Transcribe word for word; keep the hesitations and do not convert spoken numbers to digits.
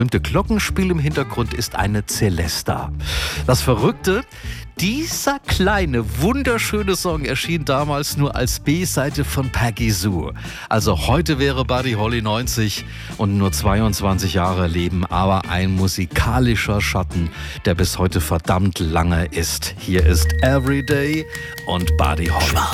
Glockenspiel im Hintergrund ist eine Celesta. Das Verrückte, dieser kleine, wunderschöne Song erschien damals nur als B-Seite von Peggy Sue. Also heute wäre Buddy Holly neunzig und nur zweiundzwanzig Jahre leben, aber ein musikalischer Schatten, der bis heute verdammt lange ist. Hier ist Everyday und Buddy Holly.